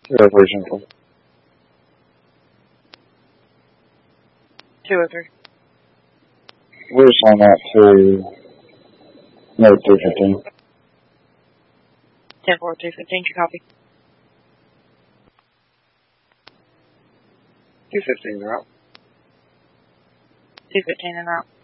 203. 203. We'll assign that to note 315. 10-4, 215, copy. 215 en route. 215 en route.